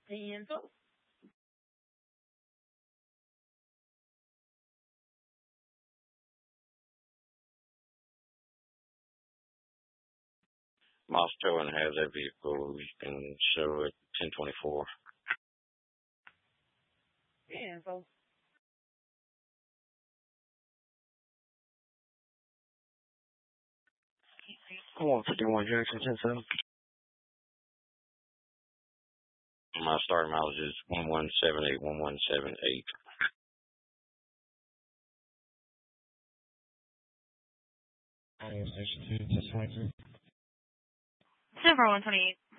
Info. Moss Towing has that vehicle. You can show it 1024. Info. 151 Jackson 107. My starting mileage is 1178, 1178. Station 2, 623. Silver 128.